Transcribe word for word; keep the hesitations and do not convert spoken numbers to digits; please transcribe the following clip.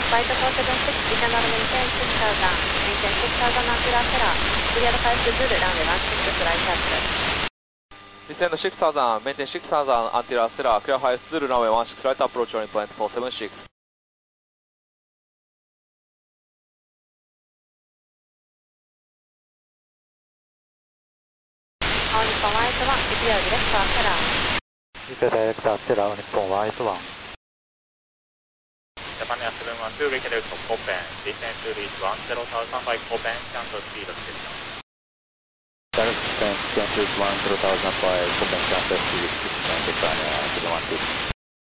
Flight four seven six, begin at maintain six thousand, maintain six thousand Anti-Rafera, clear five two zero, runway one six, flight after. Descend six thousand, maintain six thousand Anti-Rafera, clear five two zero, runway one six, flight approach on point four seven six. 青日本ワイトワン、エピアディレクターセラー。 エピアディレクターセラー、日本ワイトワン。 Japan Air seven one two, reconnaissance to Copen, descend to reach one zero thousand by Copen, cancel speed description. Direct descent, descend to reach one zero thousand by Copen, cancel speed description, Japan Air seven one two.